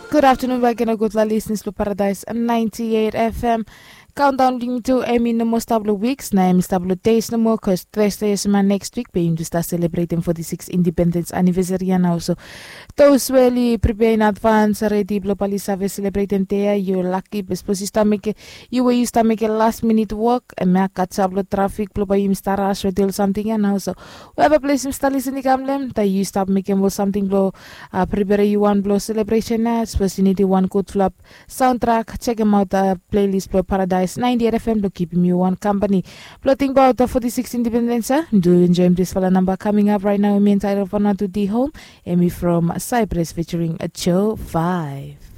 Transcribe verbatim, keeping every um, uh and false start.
Good afternoon, back in a good listeners to Paradise ninety-eight F M. Countdown link to Emmy no more stable weeks. Na Emmy stable days no more because Thursday is my next week. But you start celebrating forty-sixth Independence Anniversary now. So those really prepare in advance already. Globally service celebrating there. You're lucky because you start making you were used to make a last minute work and make a tablo traffic. Globally you start rush or do something now. So whoever place you start listening to them, that you start making more something blow. Uh, prepare you one blow celebration now. Suppose you need one good flop soundtrack. Check them out the playlist for Paradise ninety-eight F M to keep me one company. Plotting about the forty-sixth Independence. Do enjoy this fella number coming up right now. Me entitled for not to the home. Emmy from Cyprus featuring a Joe five.